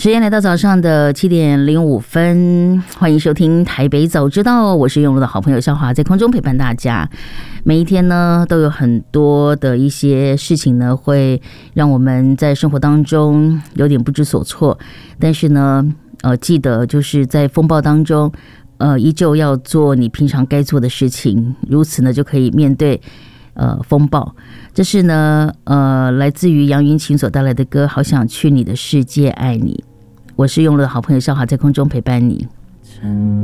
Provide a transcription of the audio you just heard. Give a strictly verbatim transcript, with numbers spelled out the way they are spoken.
时间来到早上的七点零五分，欢迎收听台北早知道，我是用路的好朋友肖华，在空中陪伴大家。每一天呢，都有很多的一些事情呢，会让我们在生活当中有点不知所措，但是呢，呃，记得就是在风暴当中，呃，依旧要做你平常该做的事情，如此呢，就可以面对呃风暴。这是呢，呃，来自于杨云琴所带来的歌《好想去你的世界爱你》。我是用了好朋友肖华，在空中陪伴你。